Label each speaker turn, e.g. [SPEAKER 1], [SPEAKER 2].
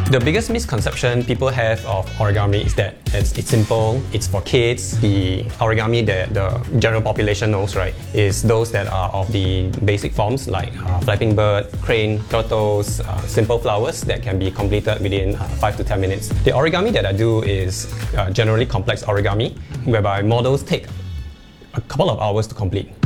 [SPEAKER 1] The biggest misconception people have of origami is that it's simple, it's for kids. The origami that the general population knows, right, is those that are of the basic forms like flapping bird, crane, turtles, simple flowers that can be completed within 5 to 10 minutes. The origami that I do is generally complex origami, whereby models take a couple of hours to complete.